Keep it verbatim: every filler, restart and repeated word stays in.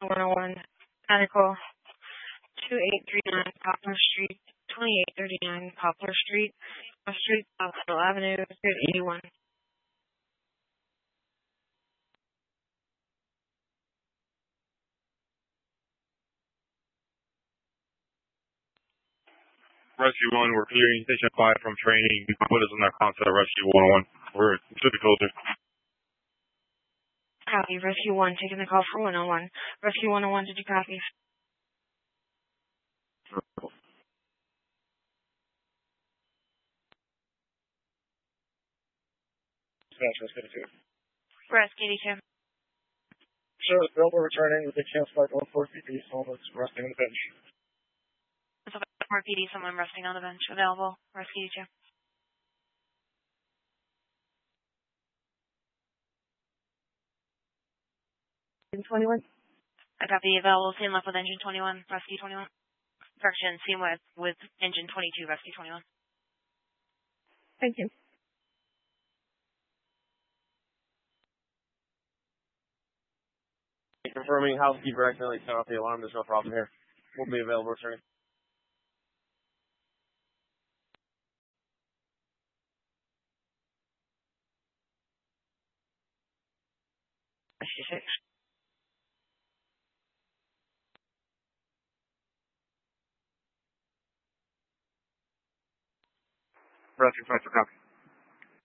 one oh one, medical, two eight three nine Poplar Street, twenty-eight thirty-nine Poplar Street, Poplar Street, Southfield Avenue, Grid eighty-one. Rescue one, we're clearing Station five from training. You can put us on that concept, Rescue one oh one. We're to the closer. Copy. Rescue one, taking the call for one oh one. Rescue one oh one, did you copy? Rescue eighty-two. Rescue eighty-two. Sure, the bill we're returning with the chance flight one four P D, someone's resting on the bench. So four P D, someone resting on the bench. Available. Rescue eighty-two. twenty-one. I copy. Available. Same left with engine twenty-one. Rescue twenty-one. Correction. Same with with engine twenty-two. Rescue twenty-one. Thank you. Confirming housekeeper accidentally turned off the alarm. There's no problem here. We'll be available returning. Rescue six. Rescue five, copy.